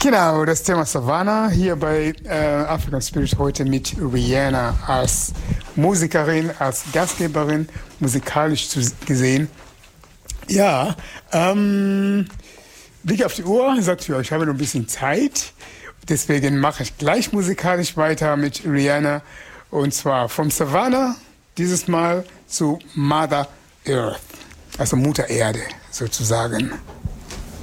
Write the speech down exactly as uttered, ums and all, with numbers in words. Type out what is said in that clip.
Genau, das Thema Savannah hier bei äh, African Spirit heute mit Rihanna als Musikerin, als Gastgeberin, musikalisch zu, gesehen. Ja, ähm, Blick auf die Uhr, sagt ja, ich habe noch ein bisschen Zeit. Deswegen mache ich gleich musikalisch weiter mit Rihanna. Und zwar vom Savannah, dieses Mal zu Mother Earth, also Mutter Erde sozusagen.